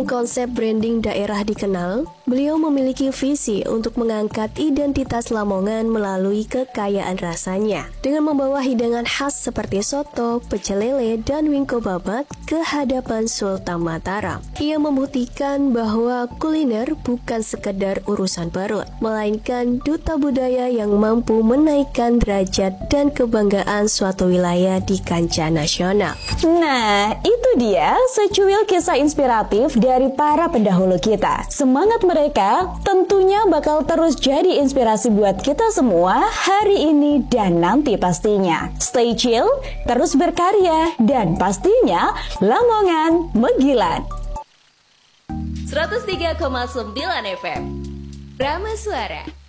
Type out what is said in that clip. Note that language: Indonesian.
Dalam konsep branding daerah dikenal, beliau memiliki visi untuk mengangkat identitas Lamongan melalui kekayaan rasanya. Dengan membawa hidangan khas seperti soto, pecel lele, dan wingko babat ke hadapan Sultan Mataram. Ia membuktikan bahwa kuliner bukan sekedar urusan perut, melainkan duta budaya yang mampu menaikkan derajat dan kebanggaan suatu wilayah di kancah nasional. Nah, itu dia secuil kisah inspiratif dari para pendahulu kita. Semangat mereka tentunya bakal terus jadi inspirasi buat kita semua hari ini dan nanti pastinya. Stay chill, terus berkarya, dan pastinya Lamongan Megilan. 103,9 FM Rama Suara.